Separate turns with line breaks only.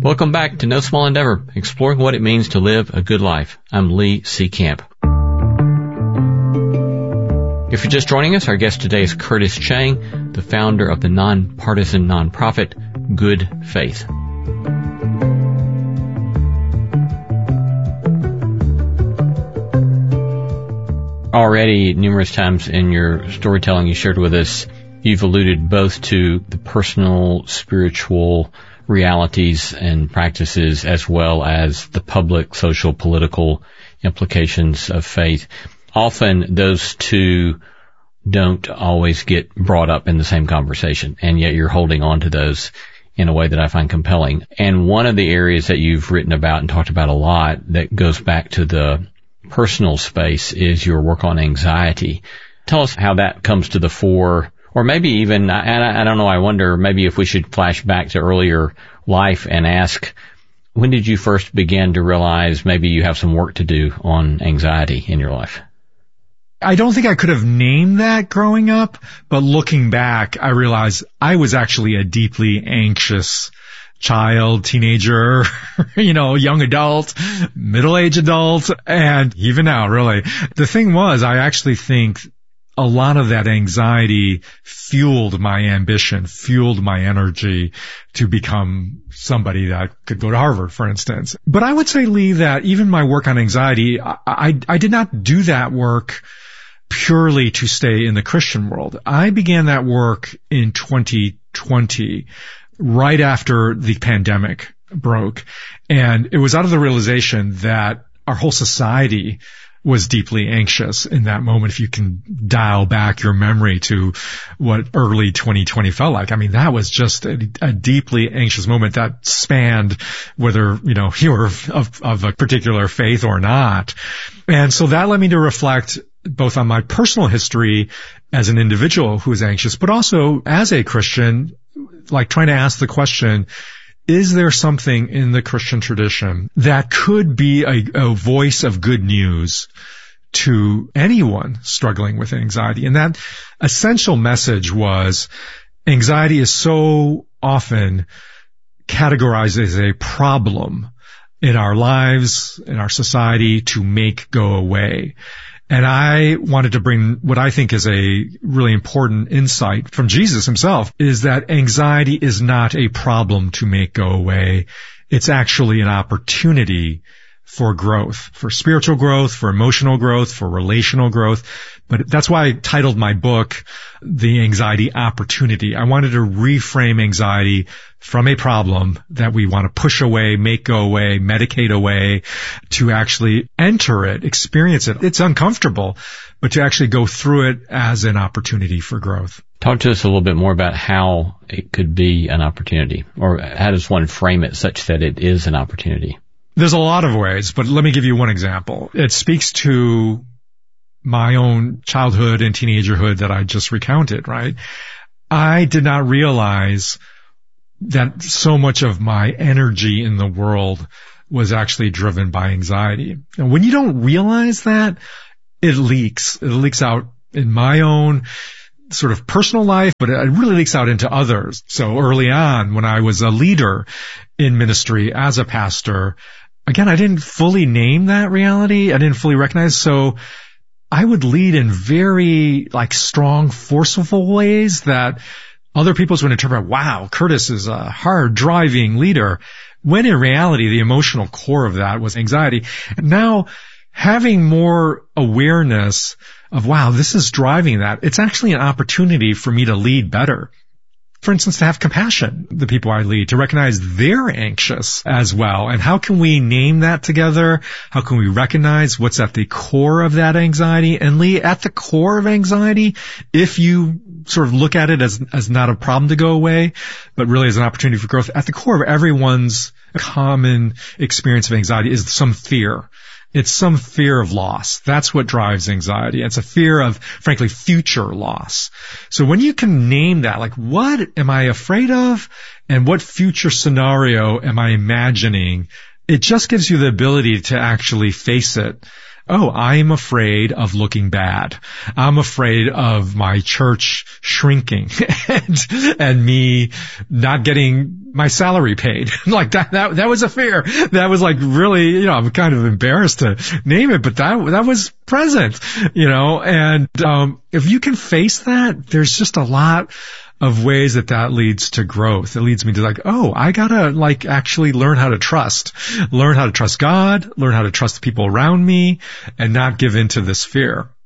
Welcome back to No Small Endeavor, exploring what it means to live a good life. I'm Lee C. Camp. If you're just joining us, our guest today is Curtis Chang, the founder of the nonpartisan nonprofit Good Faith. Already, numerous times in your storytelling you shared with us, you've alluded both to the personal, spiritual realities and practices as well as the public, social, political implications of faith. Often those two don't always get brought up in the same conversation, and yet you're holding on to those in a way that I find compelling. And one of the areas that you've written about and talked about a lot that goes back to the personal space is your work on anxiety. Tell us how that comes to the fore. Or maybe even, I don't know, I wonder maybe if we should flash back to earlier life and ask, when did you first begin to realize maybe you have some work to do on anxiety in your life?
I don't think I could have named that growing up, but looking back, I realized I was actually a deeply anxious child, teenager, young adult, middle-aged adult, and even now, really. The thing was, I actually think a lot of that anxiety fueled my ambition, fueled my energy to become somebody that could go to Harvard, for instance. But I would say, Lee, that even my work on anxiety, I did not do that work purely to stay in the Christian world. I began that work in 2020, right after the pandemic broke. And it was out of the realization that our whole society was deeply anxious in that moment. If you can dial back your memory to what early 2020 felt like. I mean, that was just a deeply anxious moment that spanned whether, you were of a particular faith or not. And so that led me to reflect both on my personal history as an individual who is anxious, but also as a Christian, like trying to ask the question, is there something in the Christian tradition that could be a voice of good news to anyone struggling with anxiety? And that essential message was, anxiety is so often categorized as a problem in our lives, in our society, to make go away. And I wanted to bring what I think is a really important insight from Jesus himself, is that anxiety is not a problem to make go away. It's actually an opportunity for growth, for spiritual growth, for emotional growth, for relational growth. But that's why I titled my book, The Anxiety Opportunity. I wanted to reframe anxiety from a problem that we want to push away, make go away, medicate away, to actually enter it, experience it. It's uncomfortable, but to actually go through it as an opportunity for growth.
Talk to us a little bit more about how it could be an opportunity, or how does one frame it such that it is an opportunity?
There's a lot of ways, but let me give you one example. It speaks to my own childhood and teenagerhood that I just recounted, right? I did not realize that so much of my energy in the world was actually driven by anxiety. And when you don't realize that, it leaks. It leaks out in my own sort of personal life, but it really leaks out into others. So early on, when I was a leader in ministry as a pastor, again, I didn't fully name that reality. I didn't fully recognize. So I would lead in very strong, forceful ways that other people would interpret, wow, Curtis is a hard driving leader. When in reality, the emotional core of that was anxiety. And now having more awareness of, wow, this is driving that. It's actually an opportunity for me to lead better. For instance, to have compassion, the people I lead, to recognize they're anxious as well. And how can we name that together? How can we recognize what's at the core of that anxiety? And Lee, at the core of anxiety, if you sort of look at it as not a problem to go away, but really as an opportunity for growth, at the core of everyone's common experience of anxiety is some fear. It's some fear of loss. That's what drives anxiety. It's a fear of, frankly, future loss. So when you can name that, what am I afraid of and what future scenario am I imagining, it just gives you the ability to actually face it. Oh, I'm afraid of looking bad. I'm afraid of my church shrinking and me not getting my salary paid. Like that was a fear. That was like really, I'm kind of embarrassed to name it, but that was present, and, if you can face that, there's just a lot of ways that leads to growth. It leads me to like, oh, I gotta like actually learn how to trust God, learn how to trust the people around me, and not give into this fear.